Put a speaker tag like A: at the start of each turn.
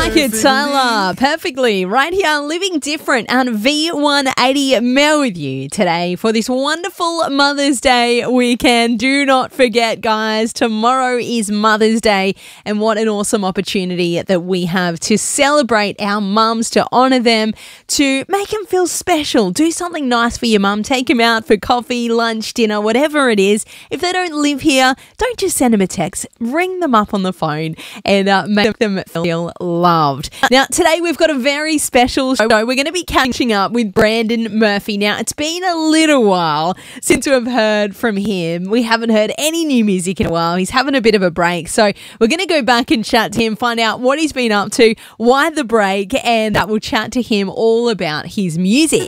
A: like it, Tyler. Perfectly. Right here, Living Different on V180 Mel with you today for this wonderful Mother's Day weekend. Do not forget, guys, tomorrow is Mother's Day, and what an awesome opportunity that we have to celebrate our mums, to honour them, to make them feel special. Do something nice for your mum. Take them out for coffee, lunch, dinner, whatever it is. If they don't live here, don't just send them a text. Ring them up on the phone and make them feel loved. Now, today we've got a very special show. We're going to be catching up with Brandon Murphy. Now, it's been a little while since we've heard from him. We haven't heard any new music in a while. He's having a bit of a break. So we're going to go back and chat to him, find out what he's been up to, why the break, and we'll chat to him all about his music.